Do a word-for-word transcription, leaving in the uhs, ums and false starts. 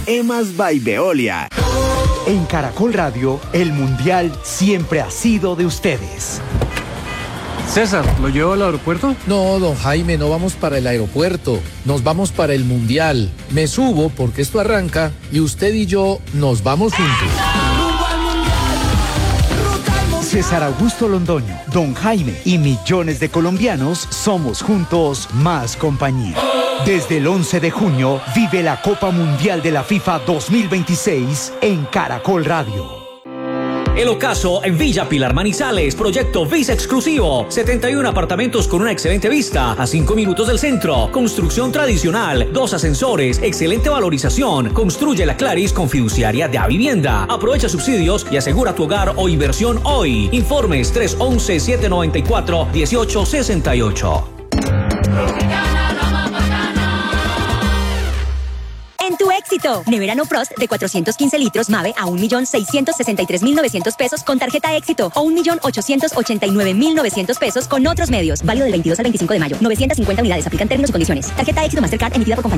Emas by Veolia. En Caracol Radio, el Mundial siempre ha sido de ustedes. César, ¿lo llevo al aeropuerto? No, don Jaime, no vamos para el aeropuerto. Nos vamos para el Mundial. Me subo porque esto arranca y usted y yo nos vamos juntos. César Augusto Londoño, don Jaime y millones de colombianos somos juntos más compañía. Desde el once de junio, vive la Copa Mundial de la FIFA dos mil veintiséis en Caracol Radio. El Ocaso en Villa Pilar Manizales, proyecto Visa exclusivo, setenta y uno apartamentos con una excelente vista, a cinco minutos del centro, construcción tradicional, dos ascensores, excelente valorización, construye la Claris con fiduciaria de Avivienda, aprovecha subsidios y asegura tu hogar o inversión hoy. Informes tres once, siete noventa y cuatro, dieciocho sesenta y ocho. En tu éxito, Nevera No Frost de cuatrocientos quince litros Mave a un millón seiscientos sesenta y tres mil novecientos pesos con tarjeta éxito o un millón ochocientos ochenta y nueve mil novecientos pesos con otros medios. Válido del veintidós al veinticinco de mayo. novecientas cincuenta unidades. Aplican términos y condiciones. Tarjeta éxito Mastercard emitida por compañía.